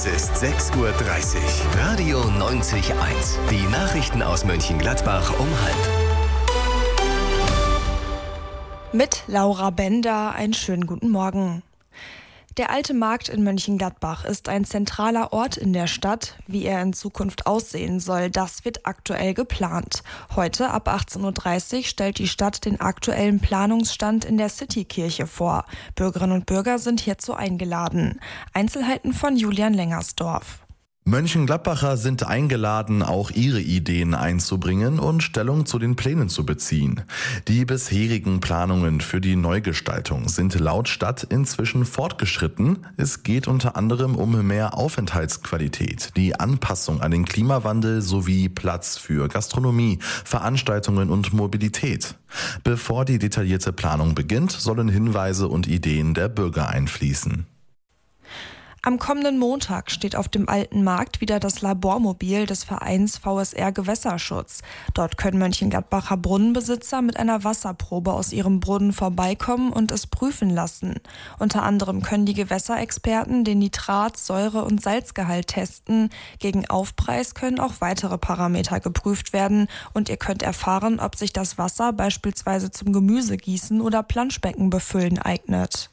Es ist 6:30 Uhr. Radio 90.1. Die Nachrichten aus Mönchengladbach um 12:30. Mit Laura Bender einen schönen guten Morgen. Der Alte Markt in Mönchengladbach ist ein zentraler Ort in der Stadt. Wie er in Zukunft aussehen soll, das wird aktuell geplant. Heute ab 18:30 Uhr stellt die Stadt den aktuellen Planungsstand in der Citykirche vor. Bürgerinnen und Bürger sind hierzu eingeladen. Einzelheiten von Julian Lengersdorf. Mönchengladbacher sind eingeladen, auch ihre Ideen einzubringen und Stellung zu den Plänen zu beziehen. Die bisherigen Planungen für die Neugestaltung sind laut Stadt inzwischen fortgeschritten. Es geht unter anderem um mehr Aufenthaltsqualität, die Anpassung an den Klimawandel sowie Platz für Gastronomie, Veranstaltungen und Mobilität. Bevor die detaillierte Planung beginnt, sollen Hinweise und Ideen der Bürger einfließen. Am kommenden Montag steht auf dem Alten Markt wieder das Labormobil des Vereins VSR Gewässerschutz. Dort können Mönchengladbacher Brunnenbesitzer mit einer Wasserprobe aus ihrem Brunnen vorbeikommen und es prüfen lassen. Unter anderem können die Gewässerexperten den Nitrat-, Säure- und Salzgehalt testen. Gegen Aufpreis können auch weitere Parameter geprüft werden und ihr könnt erfahren, ob sich das Wasser beispielsweise zum Gemüsegießen oder Planschbecken befüllen eignet.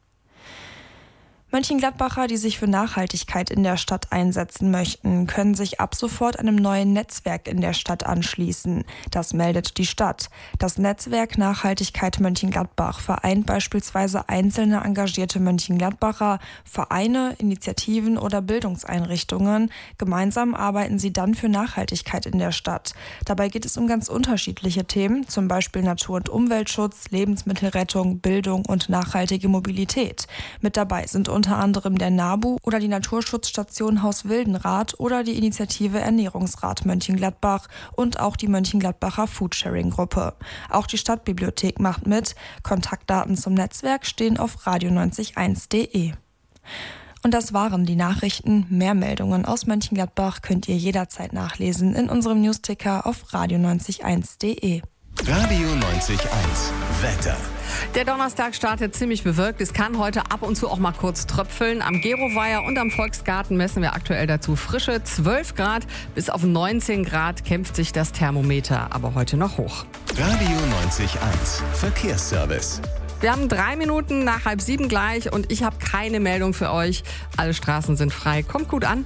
Mönchengladbacher, die sich für Nachhaltigkeit in der Stadt einsetzen möchten, können sich ab sofort einem neuen Netzwerk in der Stadt anschließen. Das meldet die Stadt. Das Netzwerk Nachhaltigkeit Mönchengladbach vereint beispielsweise einzelne engagierte Mönchengladbacher, Vereine, Initiativen oder Bildungseinrichtungen. Gemeinsam arbeiten sie dann für Nachhaltigkeit in der Stadt. Dabei geht es um ganz unterschiedliche Themen, zum Beispiel Natur- und Umweltschutz, Lebensmittelrettung, Bildung und nachhaltige Mobilität. Mit dabei sind unter anderem der NABU oder die Naturschutzstation Haus Wildenrath oder die Initiative Ernährungsrat Mönchengladbach und auch die Mönchengladbacher Foodsharing-Gruppe. Auch die Stadtbibliothek macht mit. Kontaktdaten zum Netzwerk stehen auf radio90.1.de. Und das waren die Nachrichten. Mehr Meldungen aus Mönchengladbach könnt ihr jederzeit nachlesen in unserem Newsticker auf radio90.1.de. Radio 90.1. Wetter. Der Donnerstag startet ziemlich bewölkt. Es kann heute ab und zu auch mal kurz tröpfeln. Am Geroweiher und am Volksgarten messen wir aktuell dazu frische 12 Grad. Bis auf 19 Grad kämpft sich das Thermometer aber heute noch hoch. Radio 90.1. Verkehrsservice. Wir haben 3 Minuten nach 6:30 gleich und ich habe keine Meldung für euch. Alle Straßen sind frei. Kommt gut an.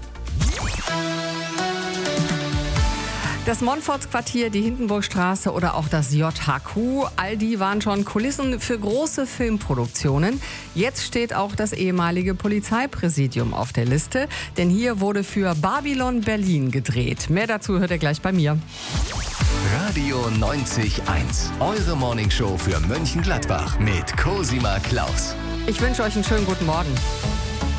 Das Montfortsquartier, die Hindenburgstraße oder auch das JHQ, all die waren schon Kulissen für große Filmproduktionen. Jetzt steht auch das ehemalige Polizeipräsidium auf der Liste, denn hier wurde für Babylon Berlin gedreht. Mehr dazu hört ihr gleich bei mir. Radio 90.1. Eure Morningshow für Mönchengladbach mit Cosima Klaus. Ich wünsche euch einen schönen guten Morgen.